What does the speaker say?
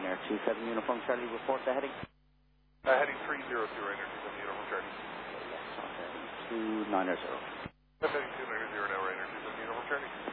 Ryanair 27 Uniform Charlie, report the heading. Heading 300, Ryanair 27 Uniform Charlie. Yes, okay. 290. Heading 290 now, Ryanair 27 Uniform Charlie.